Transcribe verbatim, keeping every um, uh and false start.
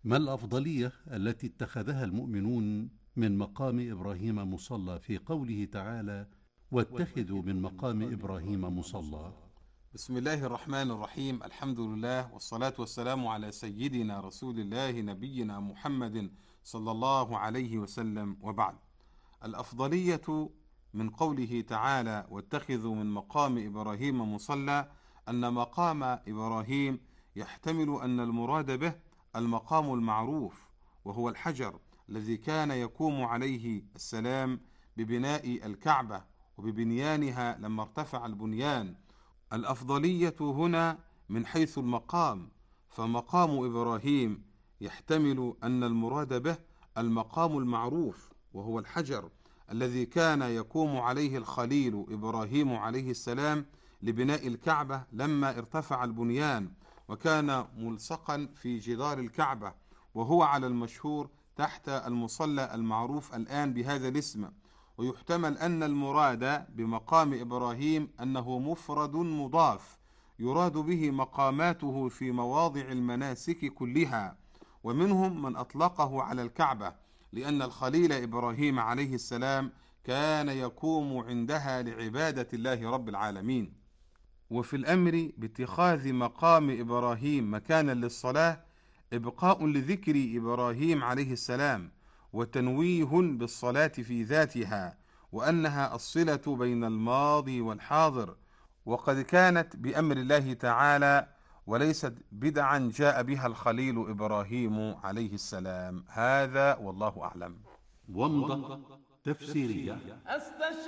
ما الأفضلية التي اتخذها المؤمنون من مقام إبراهيم مصلى في قوله تعالى: واتخذوا من مقام إبراهيم مصلى؟ بسم الله الرحمن الرحيم. الحمد لله والصلاة والسلام على سيدنا رسول الله نبينا محمد صلى الله عليه وسلم، وبعد. الأفضلية من قوله تعالى: واتخذوا من مقام إبراهيم مصلى، أن مقام إبراهيم يحتمل أن المراد به المقام المعروف، وهو الحجر الذي كان يقوم عليه السلام ببناء الكعبة وببنيانها لما ارتفع البنيان. الأفضلية هنا من حيث المقام، فمقام إبراهيم يحتمل أن المراد به المقام المعروف، وهو الحجر الذي كان يقوم عليه الخليل إبراهيم عليه السلام لبناء الكعبة لما ارتفع البنيان، وكان ملصقا في جدار الكعبة، وهو على المشهور تحت المصلى المعروف الآن بهذا الاسم. ويحتمل أن المراد بمقام إبراهيم أنه مفرد مضاف يراد به مقاماته في مواضع المناسك كلها، ومنهم من أطلقه على الكعبة، لأن الخليل إبراهيم عليه السلام كان يقوم عندها لعبادة الله رب العالمين. وفي الأمر باتخاذ مقام إبراهيم مكانا للصلاة إبقاء لذكر إبراهيم عليه السلام، وتنويه بالصلاة في ذاتها، وأنها الصلة بين الماضي والحاضر، وقد كانت بأمر الله تعالى وليست بدعا جاء بها الخليل إبراهيم عليه السلام. هذا والله أعلم. ومضة تفسيرية.